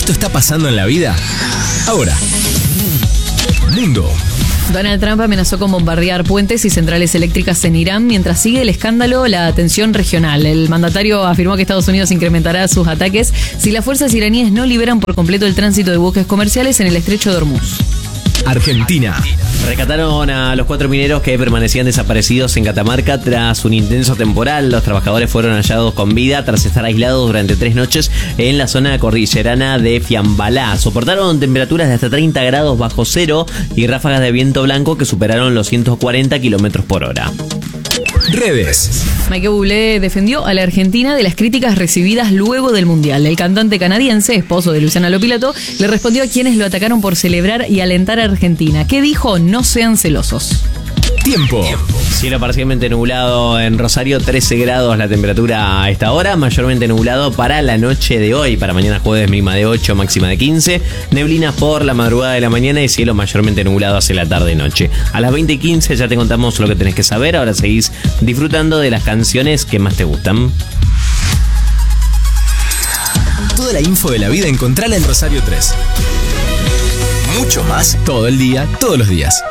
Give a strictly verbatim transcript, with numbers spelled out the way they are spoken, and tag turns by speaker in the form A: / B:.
A: esto está pasando en la vida ahora. Mundo.
B: Donald Trump amenazó con bombardear puentes y centrales eléctricas en Irán mientras sigue el escándalo la tensión regional. El mandatario afirmó que Estados Unidos incrementará sus ataques si las fuerzas iraníes no liberan por completo el tránsito de buques comerciales en el estrecho de Hormuz.
A: Argentina.
C: Rescataron a los cuatro mineros que permanecían desaparecidos en Catamarca tras un intenso temporal. Los trabajadores fueron hallados con vida tras estar aislados durante tres noches en la zona cordillerana de Fiambalá. Soportaron temperaturas de hasta treinta grados bajo cero y ráfagas de viento blanco que superaron los ciento cuarenta kilómetros por hora.
A: Redes.
B: Michael Bublé defendió a la Argentina de las críticas recibidas luego del Mundial. El cantante canadiense, esposo de Luciana Lopilato, le respondió a quienes lo atacaron por celebrar y alentar a Argentina. ¿Qué dijo? No sean celosos.
A: Tiempo.
C: Cielo parcialmente nublado en Rosario, trece grados la temperatura a esta hora, mayormente nublado para la noche de hoy, para mañana jueves mínima de ocho, máxima de quince, neblinas por la madrugada de la mañana y cielo mayormente nublado hacia la tarde-noche. A las veinte y quince ya te contamos lo que tenés que saber, ahora seguís disfrutando de las canciones que más te gustan.
A: Toda la info de la vida encontrala en Rosario tres. Mucho más todo el día, todos los días.